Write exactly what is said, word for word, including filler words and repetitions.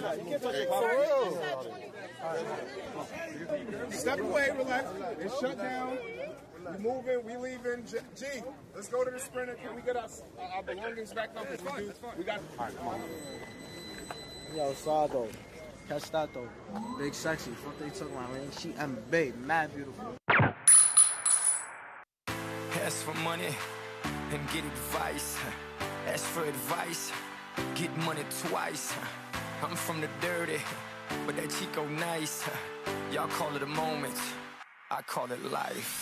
Step away, relax. It's shut down. We moving, we leaving. G, G, let's go to the sprinter. Can we get our, our belongings back up? It's fine, it's fine. We got. All right, come on. Yo, Sado. Catch that though. Big sexy. Fuck they talking about, man. She and babe, mad beautiful. Ask for money and get advice. Ask for advice, get money twice. I'm from the dirty, but that Chico nice. Y'all call it a moment, I call it life.